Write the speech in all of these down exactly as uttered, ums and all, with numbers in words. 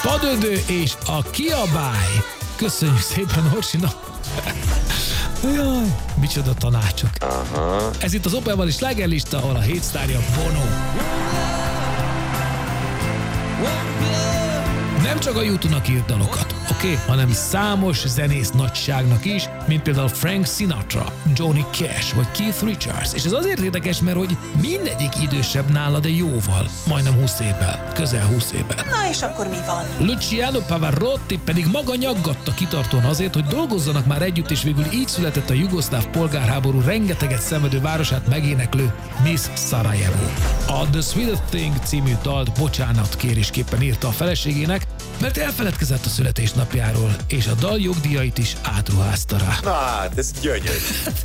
Padödő és a kiabály. Köszönjük szépen Orsinak. Jaj, micsoda tanácsok. Aha. Ez itt az Opelban is slágerlista, ahol a hét sztárja Bono. Nem csak a YouTube-nak írt dalokat, oké, okay, hanem számos zenész nagyságnak is, mint például Frank Sinatra, Johnny Cash vagy Keith Richards. És ez azért érdekes, mert hogy mindegyik idősebb nála, de jóval, majdnem húsz évvel, közel húsz évvel. Na és akkor mi van? Luciano Pavarotti pedig maga nyaggatta kitartóan azért, hogy dolgozzanak már együtt, és végül így született a jugoszláv polgárháború rengeteget szenvedő városát megéneklő Miss Sarajevo. A The Sweetest Thing című dalt bocsánatkérésképpen írta a feleségének, mert elfeledkezett a születésnapjáról, és a dal jogdíjait is átruházta rá. Na hát, ez gyönyörű.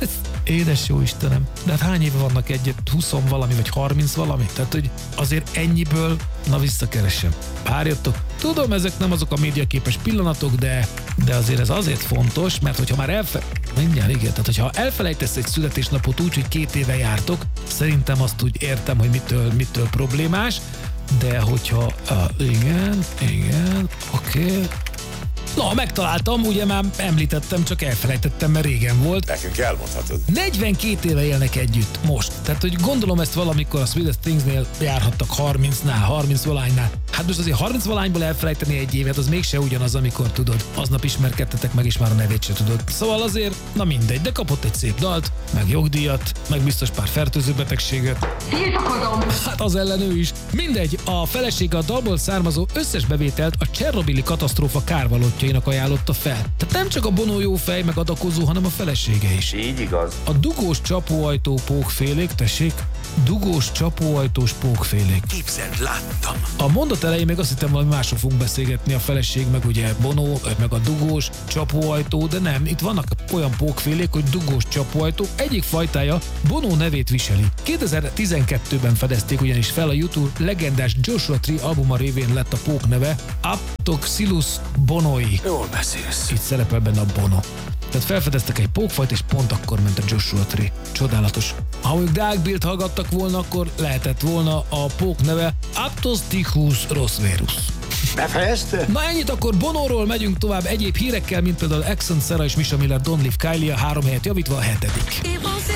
Édes jó Istenem, de hát hány éve vannak egyet? húsz valami, vagy harminc valami? Tehát, hogy azért ennyiből, na visszakeresem. Várjatok, tudom, ezek nem azok a médiaképes pillanatok, de, de azért ez azért fontos, mert hogyha már elfe... Mindjárt, igen, tehát hogyha elfelejtesz egy születésnapot úgy, hogy két éve jártok, szerintem azt úgy értem, hogy mitől, mitől problémás, de hogyha... Uh, igen, igen, oké... Okay. Na, megtaláltam, ugye már említettem, csak elfelejtettem, mert régen volt. Nekünk elmondhatod. negyvenkét éve élnek együtt most. Tehát, hogy gondolom ezt valamikor a Sweetest Thingsnél járhattak harmincnál, harminc valánynál. Hát most azért harminc valányból elfelejteni egy évet, az mégse ugyanaz, amikor tudod. Aznap ismerkedtetek meg, és már a nevét se tudod. Szóval azért, na mindegy, de kapott egy szép dalt, meg jogdíjat, meg biztos pár fertőző betegséget. Tiltakozom! Hát az ellen ő is. Mindegy, a felesége a dalból származó összes bevételt a Csernobili katasztrófa kárvalótjainak ajánlotta fel. Tehát nem csak a Bono jó fej, meg adakozó, hanem a felesége is. Így igaz. A dugós csapóajtó pókfélék, tessék, dugós csapóajtós pókfélék. Képzeld, láttam. A mondat elején még azt hittem, valami másról fogunk beszélgetni, a feleség, meg ugye Bono, meg a dugós csapóajtó, de nem, itt vannak olyan pókfélék, hogy dugós csapóajtó, egyik fajtája Bono nevét viseli. kétezer-tizenkettőben fedezték ugyanis fel a YouTube legendás Joshua Tree albuma révén lett a pók neve Aptoxylus bonoi. Jól beszélsz. Itt szerepel benne a Bono. Tehát felfedeztek egy pókfajt, és pont akkor ment a Joshua Tree. Csodálatos. Ha ők Dark Beat hallgattak volna, akkor lehetett volna a pók neve Aptostichus rosverus. Befejezte? Na ennyit akkor Bonóról, megyünk tovább egyéb hírekkel, mint például Exxon, Sarah és Misha Miller, Don't Leave Kylie, a három helyet javítva a hetedik.